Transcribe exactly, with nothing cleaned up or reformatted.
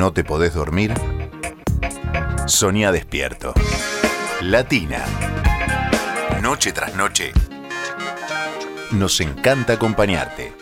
no te podés dormir, soñá despierto. Latina. Noche tras noche. Nos encanta acompañarte.